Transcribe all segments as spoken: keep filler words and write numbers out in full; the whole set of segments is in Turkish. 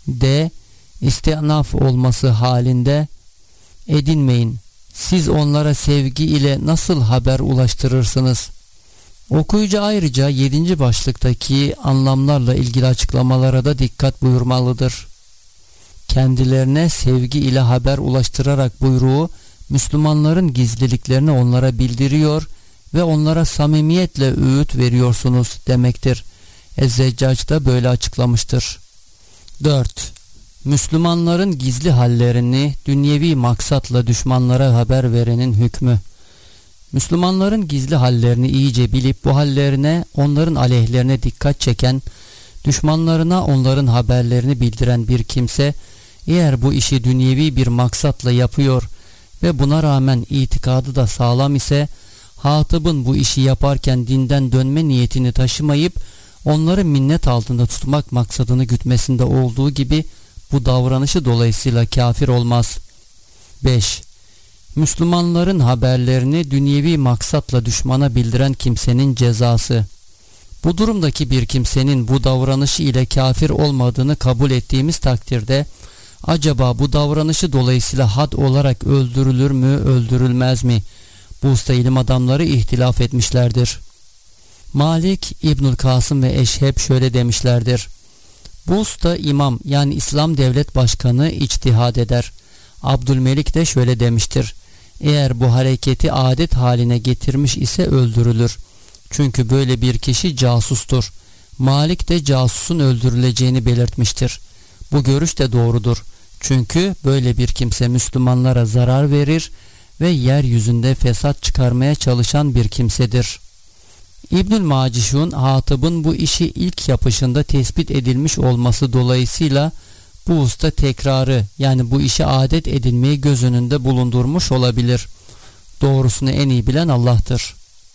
D. İstinaf olması halinde edinmeyin. Siz onlara sevgi ile nasıl haber ulaştırırsınız? Okuyucu ayrıca yedinci başlıktaki anlamlarla ilgili açıklamalara da dikkat buyurmalıdır. Kendilerine sevgi ile haber ulaştırarak buyruğu, Müslümanların gizliliklerini onlara bildiriyor ve onlara samimiyetle öğüt veriyorsunuz demektir. Ez-Zeccac da böyle açıklamıştır. dört. Müslümanların gizli hallerini dünyevi maksatla düşmanlara haber verenin hükmü. Müslümanların gizli hallerini iyice bilip bu hallerine, onların aleyhlerine dikkat çeken, düşmanlarına onların haberlerini bildiren bir kimse, eğer bu işi dünyevi bir maksatla yapıyor ve buna rağmen itikadı da sağlam ise, hatıbın bu işi yaparken dinden dönme niyetini taşımayıp onları minnet altında tutmak maksadını gütmesinde olduğu gibi bu davranışı dolayısıyla kafir olmaz. beş. Müslümanların haberlerini dünyevi maksatla düşmana bildiren kimsenin cezası. Bu durumdaki bir kimsenin bu davranışı ile kafir olmadığını kabul ettiğimiz takdirde, acaba bu davranışı dolayısıyla had olarak öldürülür mü, öldürülmez mi? Bu usta ilim adamları ihtilaf etmişlerdir. Malik, İbnül Kasım ve Eşheb şöyle demişlerdir. Bu usta imam, yani İslam devlet başkanı içtihad eder. Abdülmelik de şöyle demiştir. Eğer bu hareketi adet haline getirmiş ise öldürülür. Çünkü böyle bir kişi casustur. Malik de casusun öldürüleceğini belirtmiştir. Bu görüş de doğrudur. Çünkü böyle bir kimse Müslümanlara zarar verir ve yeryüzünde fesat çıkarmaya çalışan bir kimsedir. İbnül Macişun, Hatıb'ın bu işi ilk yapışında tespit edilmiş olması dolayısıyla bu usta tekrarı, yani bu işi adet edinmeyi göz önünde bulundurmuş olabilir. Doğrusunu en iyi bilen Allah'tır.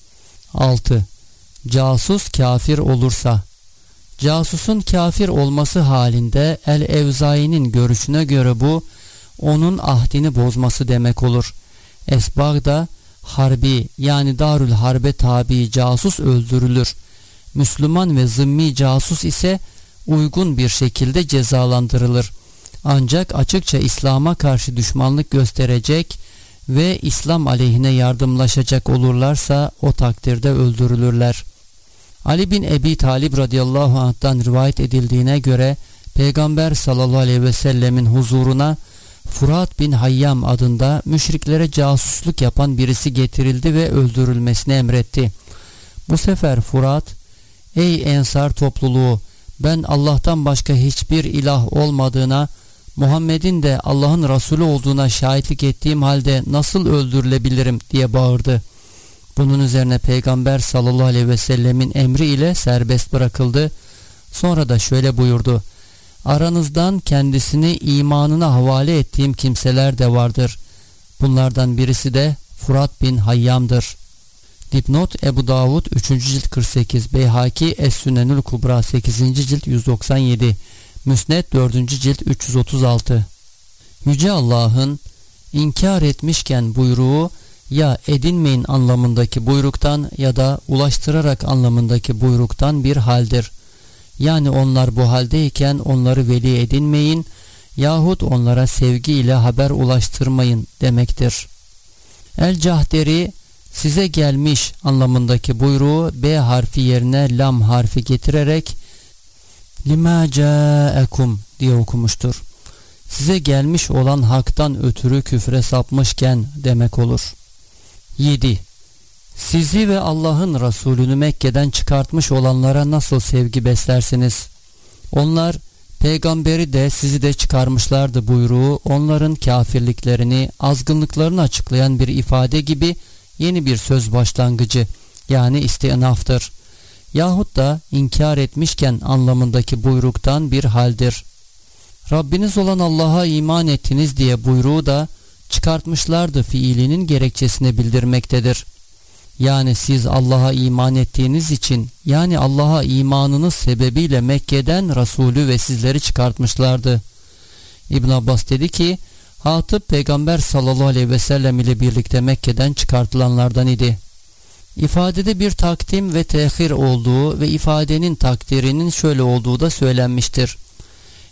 altı. Casus kafir olursa. Casusun kafir olması halinde El-Evzai'nin görüşüne göre bu, onun ahdini bozması demek olur. Esbag'da harbi, yani Darül Harbe tabi casus öldürülür. Müslüman ve zımmi casus ise uygun bir şekilde cezalandırılır. Ancak açıkça İslam'a karşı düşmanlık gösterecek ve İslam aleyhine yardımlaşacak olurlarsa o takdirde öldürülürler. Ali bin Ebi Talib radıyallahu anh'tan rivayet edildiğine göre Peygamber sallallahu aleyhi ve sellemin huzuruna Furat bin Hayyam adında müşriklere casusluk yapan birisi getirildi ve öldürülmesini emretti. Bu sefer Furat, ey Ensar topluluğu, ben Allah'tan başka hiçbir ilah olmadığına, Muhammed'in de Allah'ın Resulü olduğuna şahitlik ettiğim halde nasıl öldürülebilirim diye bağırdı. Bunun üzerine Peygamber sallallahu aleyhi ve sellemin emri ile serbest bırakıldı. Sonra da şöyle buyurdu. Aranızdan kendisini imanına havale ettiğim kimseler de vardır. Bunlardan birisi de Furat bin Hayyam'dır. Dipnot Ebu Davud üçüncü cilt kırk sekiz, Beyhaki Es-Sünenül Kubra sekizinci cilt yüz doksan yedi, Müsned dördüncü cilt üç yüz otuz altı. Yüce Allah'ın inkar etmişken buyruğu ya edinmeyin anlamındaki buyruktan ya da ulaştırarak anlamındaki buyruktan bir haldir. Yani onlar bu haldeyken onları veli edinmeyin yahut onlara sevgi ile haber ulaştırmayın demektir. El-Cahderi size gelmiş anlamındaki buyruğu B harfi yerine lam harfi getirerek lima ca'ekum diye okumuştur. Size gelmiş olan haktan ötürü küfre sapmışken demek olur. yedi. Sizi ve Allah'ın Resulünü Mekke'den çıkartmış olanlara nasıl sevgi beslersiniz? Onlar peygamberi de sizi de çıkarmışlardı buyruğu onların kafirliklerini, azgınlıklarını açıklayan bir ifade gibi yeni bir söz başlangıcı, yani istinaftır. Yahut da inkar etmişken anlamındaki buyruktan bir haldir. Rabbiniz olan Allah'a iman ettiniz diye buyruğu da çıkartmışlardı fiilinin gerekçesini bildirmektedir. Yani siz Allah'a iman ettiğiniz için, yani Allah'a imanınız sebebiyle Mekke'den Resulü ve sizleri çıkartmışlardı. İbn Abbas dedi ki, Hatib Peygamber sallallahu aleyhi ve sellem ile birlikte Mekke'den çıkartılanlardan idi. İfadede bir takdim ve tehir olduğu ve ifadenin takdirinin şöyle olduğu da söylenmiştir.